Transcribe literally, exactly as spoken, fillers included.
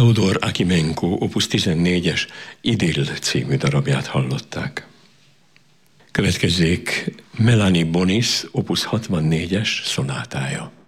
Theodor Akimenko opus tizennégyes Idyll című darabját hallották. Következzék Melanie Bonis opus hatvannégyes szonátája.